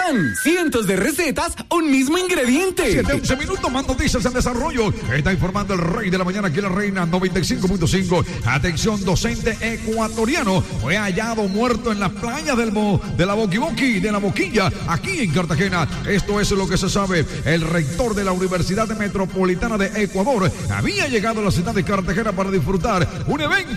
Volcán. Cientos de recetas, un mismo ingrediente. 11 minutos, más noticias en desarrollo. Está informando el Rey de la Mañana aquí en la Reina 95.5. Atención, docente ecuatoriano fue hallado muerto en las playas de la Boquilla, aquí en Cartagena. Esto es lo que se sabe. El rector de la Universidad Metropolitana de Ecuador había llegado a la ciudad de Cartagena para disfrutar un evento